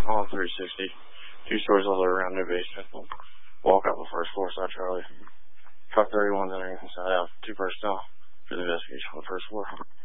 on 360. 2 stories all the way around, no basement. Walk out the first floor, side Charlie. Truck 31's entering inside out. 2 personnel for the investigation on the first floor.